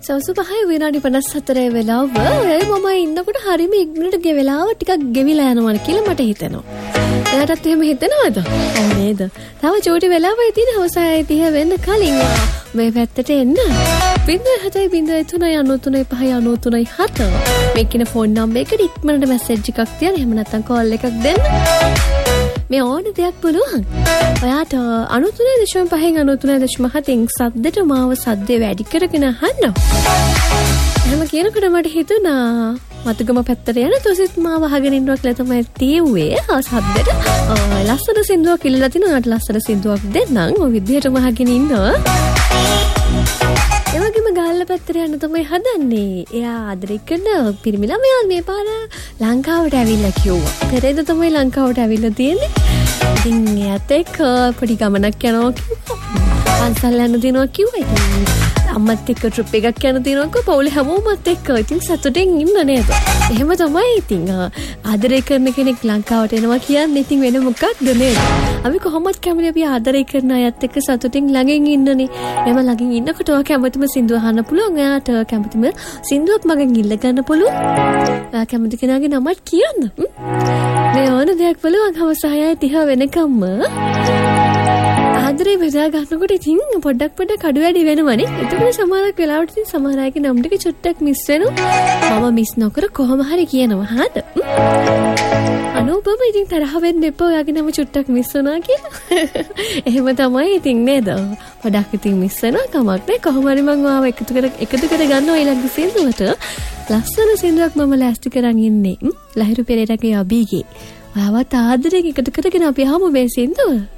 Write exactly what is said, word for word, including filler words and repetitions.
සවස් පහයි විනාඩි පනස් හතරේ වෙලාව මම ඉන්නකොට හරිම ඉක්මනට ගේ වෙලාව ටිකක් ගෙවිලා යනවා කියලා මට හිතෙනවා. එයාටත් එහෙම හිතෙනවද? ඔව් නේද? තව චූටි වෙලාවයි තියෙන හවසයි තිහ වෙන්න කලින් මේ පැත්තට එන්න. බින්දුව හතයි බින්දුව තුනයි අනූ තුනයි පහයි අනූ තුනයි හත. මේ කින ෆෝන් නම්බර් එකට ඉක්මනට මැසේජ් එකක් තියන්න. එහෙම නැත්නම් කෝල් එකක් දෙන්න. මේ ඕන දෙයක් පුළුවන්. ඔයාට අනූ තුනයි දශම පහෙන් අනූ තුනයි දශම හතෙන් සද්දට මාව සද්දේ වැඩි කරගෙන අහන්න. එහෙම කියනකොට මට හිතුණා මතුගම පැත්තට යන තොසිත් මාව අහගෙන ඉන්නවා කියලා තමයි තියුවේ. ආ සද්දට ලස්සන සින්දුවක් ඉල්ලලා තිනවා. අට ලස්සන සින්දුවක් දෙන්නම්. ඔය විදිහටම අහගෙන ඉන්නවා. ඒ වගේම ගාල්ල පැත්තට යන්න තමයි හදන්නේ. එයා ආදරේ කරන පිරිමි ළමයා මේ පාර ලංකාවට ඇවිල්ලා කිව්වා. පෙරේද තමයි ලංකාවට ඇවිල්ලා තියෙන්නේ. ඉතින් එයාත් එක්ක පොඩි ගමනක් යනවා කිව්වා. පන්සල් යන්න දිනවා කිව්වා. ඉතින් අම්මත් එක්ක ට්‍රිප් එකක් යන්න දිනවක පවුලේ හැමෝමත් එක්ක ඉතින් සතුටින් ඉන්න නේද? එහෙම තමයි ඉතින් ආදරේ කරන කෙනෙක් ලංකාවට එනවා කියන්නේ ඉතින් වෙන මොකක්ද නේද? අපි කොහොමද කැමති අපි ආදරේ කරන අයත් එක්ක සතුටින් ළඟින් ඉන්නනේ. එහෙම ළඟින් ඉන්නකොට ඔය කැමතිම සින්දුව අහන්න පුළුවන්. එයාට කැමතිම සින්දුවක් මගෙන් ඉල්ල ගන්න පුළුවන්. ඔයා කැමති කෙනාගේ නමත් කියන්න. මේ ඕන දෙයක් පුළුවන් හවසහයයි තිහ වෙනකම්ම. ආදරේ බෙදා ගන්නකොට ඉතින් පොඩ්ඩක් පොඩ්ඩක් අඩු වැඩි වෙනවනේ. එතකොට සමහරක් වෙලාවට ඉතින් සමහර අයගේ නම් ටික චුට්ටක් මිස් වෙනවා. මම මිස් නොකර කොහොම හරි කියනවා. හරිද? අනූපම ඉතින් තරහ වෙන්න එපා. ඔයාගේ නම චුට්ටක් මිස් වුණා කියලා. එහෙම තමයි ඉතින් නේද? පොඩක් ඉතින් මිස් වෙනවා කමක් නැහැ. කොහොම හරි මම ආව එකතු කර එකතු කර ගන්නවා ඊළඟ සින්දුවට. ලස්සන සින්දුවක් මම ලෑස්ති කරන් ඉන්නේ. ලහිරු පෙරේරාගේ අබීගේ. ඔයාවත් ආදරෙන් එකතු කරගෙන අපි ආවම මේ සින්දුව.